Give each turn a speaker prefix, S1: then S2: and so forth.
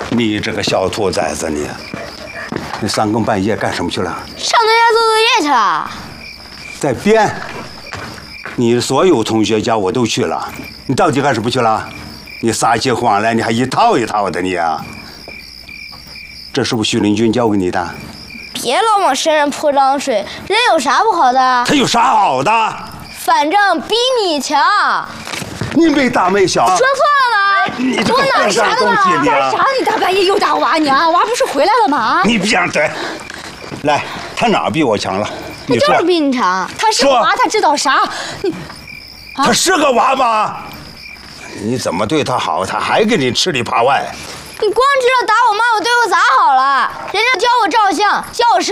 S1: 你这个小兔崽子你三更半夜干什么去了？
S2: 上他家做作业去了。
S1: 在编。你所有同学家我都去了，你到底干什么去了？你撒起谎来，你还一套一套的你啊！这是不是许林军教给你的？
S2: 别老往身上泼脏水，人有啥不好的？
S1: 他有啥好的？
S2: 反正比你强。
S1: 你没大没小。
S2: 说错了吗？
S1: 你这个
S2: 哪啥的
S1: 东西你啊！
S3: 干啥？你大半夜又打娃呢？娃不是回来了吗？
S1: 你闭上嘴！来，他哪比我强了？你说。
S2: 就是比你强。
S3: 他是娃，他知道啥？你，
S1: 他是个娃吗？你怎么对他好，他还给你吃里扒外？
S2: 你光知道打我骂我，对我咋好了？人家教我照相，教我